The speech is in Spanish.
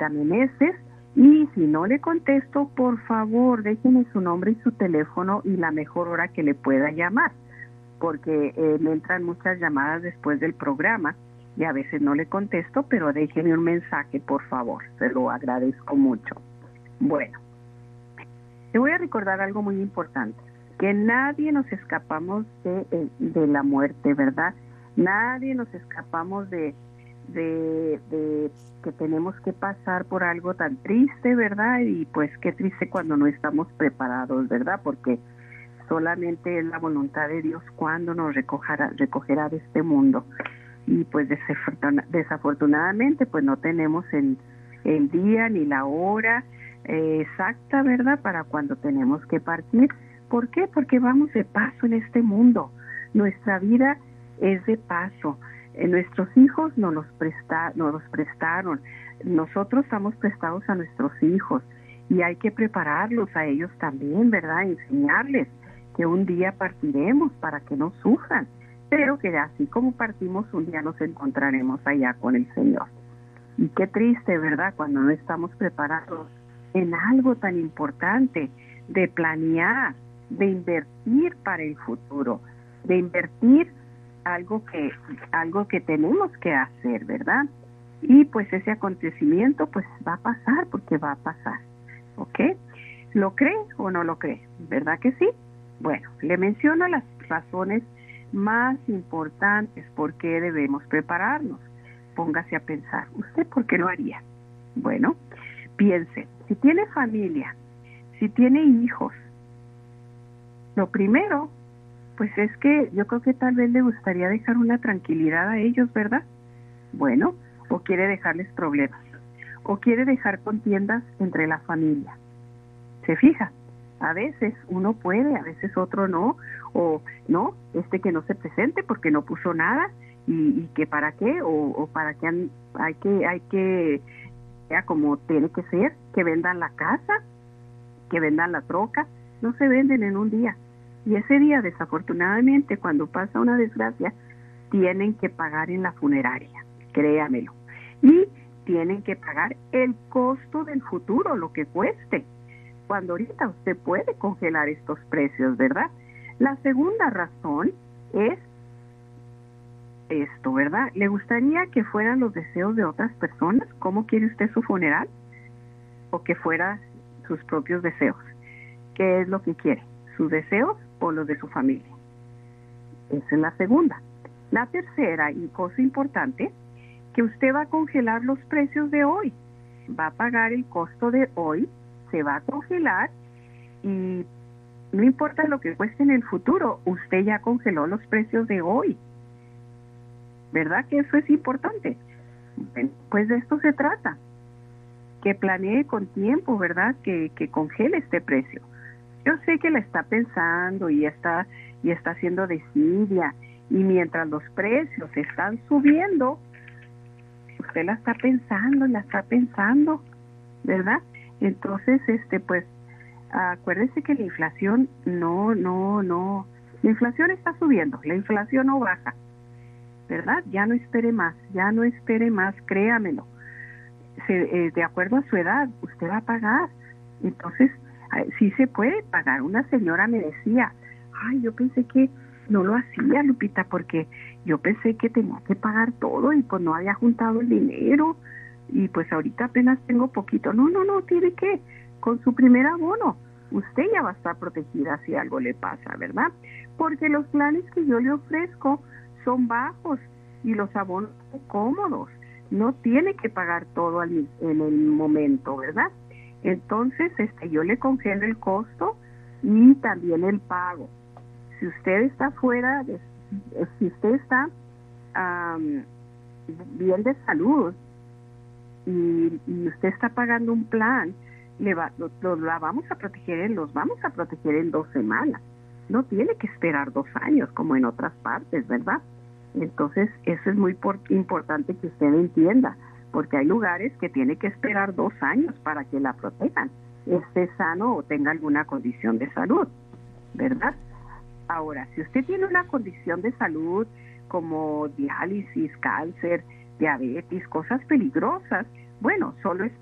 Lupita Meneses. Y si no le contesto, por favor, déjeme su nombre y su teléfono y la mejor hora que le pueda llamar, porque me entran muchas llamadas después del programa y a veces no le contesto, pero déjeme un mensaje, por favor, se lo agradezco mucho. Bueno, te voy a recordar algo muy importante, que nadie nos escapamos de la muerte, ¿verdad? Nadie nos escapamos de que tenemos que pasar por algo tan triste, ¿verdad? Y pues qué triste cuando no estamos preparados, ¿verdad? Porque solamente es la voluntad de Dios cuando nos recogerá de este mundo. Y pues desafortunadamente pues no tenemos el día ni la hora exacta, ¿verdad? Para cuando tenemos que partir. ¿Por qué? Porque vamos de paso en este mundo. Nuestra vida es de paso. Nuestros hijos nos los prestaron. Nosotros estamos prestados a nuestros hijos y hay que prepararlos a ellos también, ¿verdad? Enseñarles que un día partiremos para que no sufran, pero que así como partimos, un día nos encontraremos allá con el Señor. Y qué triste, ¿verdad? Cuando no estamos preparados en algo tan importante, de planear, de invertir para el futuro, de invertir algo que tenemos que hacer, ¿verdad? Y pues ese acontecimiento pues va a pasar porque va a pasar, ¿ok? ¿Lo cree o no lo cree? ¿Verdad que sí? Bueno, le menciono las razones más importantes por qué debemos prepararnos. Póngase a pensar, ¿usted por qué lo haría? Bueno, piense, si tiene familia, si tiene hijos, lo primero pues es que yo creo que tal vez le gustaría dejar una tranquilidad a ellos, ¿verdad? Bueno, o quiere dejarles problemas, o quiere dejar contiendas entre la familia. ¿Se fija? A veces uno puede, a veces otro no, o no, que no se presente porque no puso nada, y que para qué, o para qué hay que, ya como tiene que ser, que vendan la casa, que vendan la troca, no se venden en un día. Y ese día, desafortunadamente, cuando pasa una desgracia, tienen que pagar en la funeraria, créamelo. Y tienen que pagar el costo del futuro, lo que cueste. Cuando ahorita usted puede congelar estos precios, ¿verdad? La segunda razón es esto, ¿verdad? ¿Le gustaría que fueran los deseos de otras personas? ¿Cómo quiere usted su funeral? ¿O que fuera sus propios deseos? ¿Qué es lo que quiere? ¿Sus deseos o los de su familia? Esa es la segunda. La tercera y cosa importante, que usted va a congelar los precios de hoy. Va a pagar el costo de hoy, se va a congelar y no importa lo que cueste en el futuro, usted ya congeló los precios de hoy. ¿Verdad que eso es importante? Bueno, pues de esto se trata. Que planee con tiempo, ¿verdad? Que congele este precio. Yo sé que la está pensando y está haciendo desidia, y mientras los precios están subiendo, usted la está pensando, ¿verdad? Entonces, pues, acuérdese que la inflación no, la inflación está subiendo, la inflación no baja, ¿verdad? Ya no espere más, créamelo. De acuerdo a su edad, usted va a pagar. Entonces, sí se puede pagar. Una señora me decía, yo pensé que no lo hacía, Lupita, porque yo pensé que tenía que pagar todo y pues no había juntado el dinero y pues ahorita apenas tengo poquito. No, tiene que, con su primer abono, usted ya va a estar protegida si algo le pasa, ¿verdad? Porque los planes que yo le ofrezco son bajos y los abonos son cómodos. No tiene que pagar todo en el momento, ¿verdad? Entonces, yo le congelo el costo y también el pago. Si usted está si usted está bien de salud y usted está pagando un plan, los vamos a proteger en 2 semanas. No tiene que esperar 2 años como en otras partes, ¿verdad? Entonces, eso es muy importante que usted entienda, porque hay lugares que tiene que esperar 2 años para que la protejan, esté sano o tenga alguna condición de salud, ¿verdad? Ahora, si usted tiene una condición de salud como diálisis, cáncer, diabetes, cosas peligrosas, bueno, solo es